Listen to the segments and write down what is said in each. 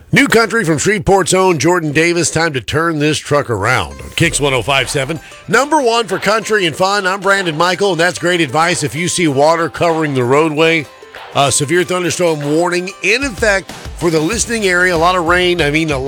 New country from Shreveport's own Jordan Davis. Time to turn this truck around on Kicks 105.7. Number one for country and fun. I'm Brandon Michael, and that's great advice if you see water covering the roadway. Severe thunderstorm warning in effect for the listening area. A lot of rain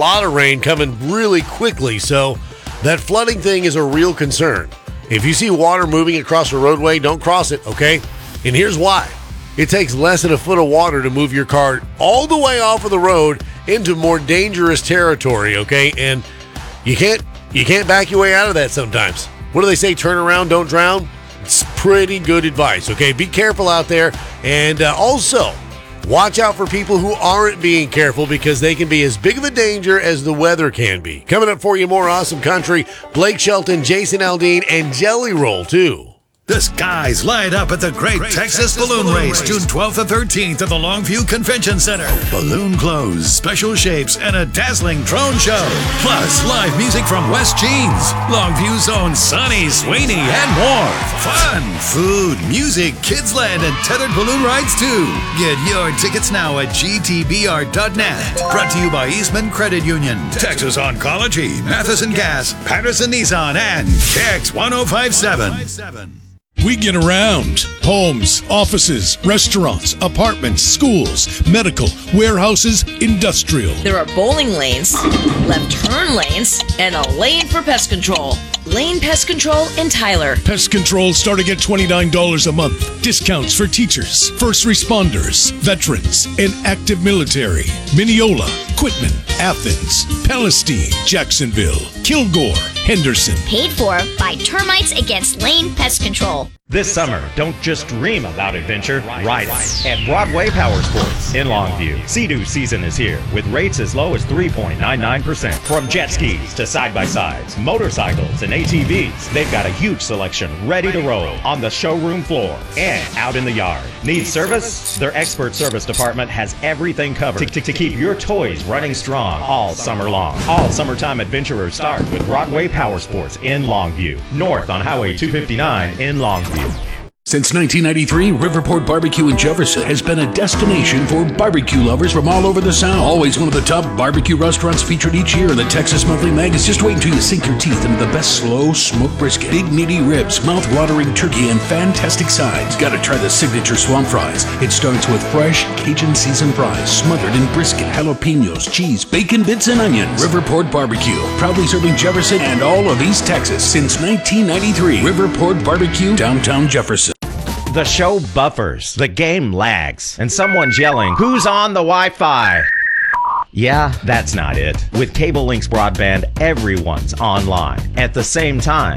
coming really quickly. So that flooding thing is a real concern. If you see water moving across the roadway, don't cross it, okay? And here's why. It takes less than a foot of water to move your car all the way off of the road into more dangerous territory, okay? And you can't back your way out of that sometimes. What do they say? Turn around, don't drown? It's pretty good advice, okay? Be careful out there. And also, watch out for people who aren't being careful because they can be as big of a danger as the weather can be. Coming up for you, more awesome country. Blake Shelton, Jason Aldean, and Jelly Roll, too. The skies light up at the Great Texas Balloon Race, June 12th and 13th at the Longview Convention Center. Balloon clothes, special shapes, and a dazzling drone show. Plus, live music from West Jeans, Longview's own Sonny Sweeney, and more. Fun, food, music, kids land, and tethered balloon rides too. Get your tickets now at gtbr.net. Brought to you by Eastman Credit Union, Texas Oncology, Matheson Gas, Patterson Nissan, and Kicks 105.7. We get around. Homes, offices, restaurants, apartments, schools, medical, warehouses, industrial. There are bowling lanes, left turn lanes, and a lane for pest control. Lane Pest Control in Tyler. Pest control starting at $29 a month. Discounts for teachers, first responders, veterans, and active military. Mineola, Quitman, Athens, Palestine, Jacksonville, Kilgore, Henderson. Paid for by Termites Against Lane Pest Control. This summer, don't just dream about adventure, ride it at Broadway Power Sports in Longview. Sea-Doo season is here with rates as low as 3.99%. From jet skis to side-by-sides, motorcycles, and ATVs, they've got a huge selection ready to roll on the showroom floor and out in the yard. Need service? Their expert service department has everything covered to keep your toys running strong all summer long. All summertime adventurers start with Broadway Power Sports in Longview, north on Highway 259 in Longview. Since 1993, Riverport Barbecue in Jefferson has been a destination for barbecue lovers from all over the South. Always one of the top barbecue restaurants featured each year in the Texas Monthly Magazine. Just wait until you sink your teeth into the best slow smoked brisket, big meaty ribs, mouth-watering turkey, and fantastic sides. Gotta try the signature swamp fries. It starts with fresh Cajun seasoned fries, smothered in brisket, jalapenos, cheese, bacon bits, and onions. Riverport Barbecue, proudly serving Jefferson and all of East Texas since 1993. Riverport Barbecue, downtown Jefferson. The show buffers, the game lags, and someone's yelling, "Who's on the Wi-Fi?" Yeah, that's not it. With Cable Links Broadband, everyone's online at the same time.